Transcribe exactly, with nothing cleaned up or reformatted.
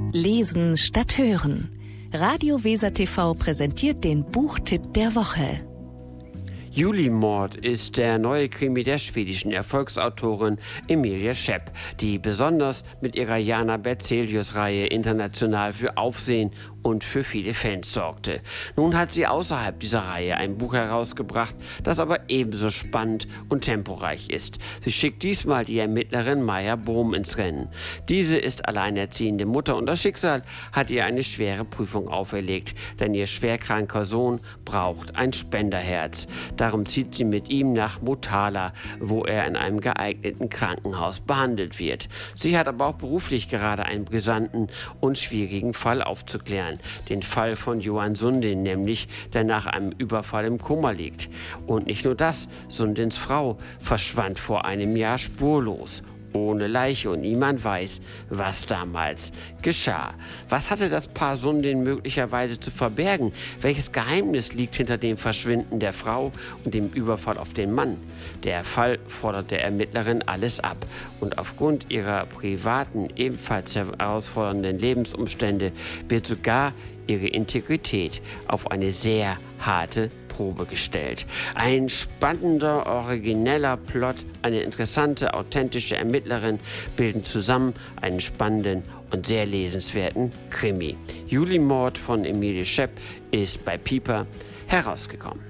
Lesen statt Hören. Radio Weser T V präsentiert den Buchtipp der Woche. Julimord ist der neue Krimi der schwedischen Erfolgsautorin Emilie Schepp, die besonders mit ihrer Jana Berzelius-Reihe international für Aufsehen und für viele Fans sorgte. Nun hat sie außerhalb dieser Reihe ein Buch herausgebracht, das aber ebenso spannend und temporeich ist. Sie schickt diesmal die Ermittlerin Maja Bohm ins Rennen. Diese ist alleinerziehende Mutter und das Schicksal hat ihr eine schwere Prüfung auferlegt, denn ihr schwerkranker Sohn braucht ein Spenderherz. Darum zieht sie mit ihm nach Motala, wo er in einem geeigneten Krankenhaus behandelt wird. Sie hat aber auch beruflich gerade einen brisanten und schwierigen Fall aufzuklären. Den Fall von Johan Sundin nämlich, der nach einem Überfall im Koma liegt. Und nicht nur das, Sundins Frau verschwand vor einem Jahr spurlos. Ohne Leiche und niemand weiß, was damals geschah. Was hatte das Paar Sundin möglicherweise zu verbergen? Welches Geheimnis liegt hinter dem Verschwinden der Frau und dem Überfall auf den Mann? Der Fall fordert der Ermittlerin alles ab und aufgrund ihrer privaten, ebenfalls herausfordernden Lebensumstände wird sogar ihre Integrität auf eine sehr harte Probe gestellt. Ein spannender, origineller Plot, eine interessante, authentische Ermittlerin bilden zusammen einen spannenden und sehr lesenswerten Krimi. Julimord von Emilie Schepp ist bei Piper herausgekommen.